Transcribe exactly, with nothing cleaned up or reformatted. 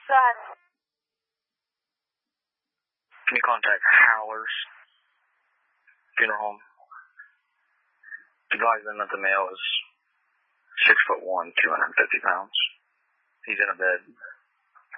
Go ahead. Can you contact Howlers Funeral Home? Advise them that the male is six foot one, two hundred fifty pounds. He's in a bed.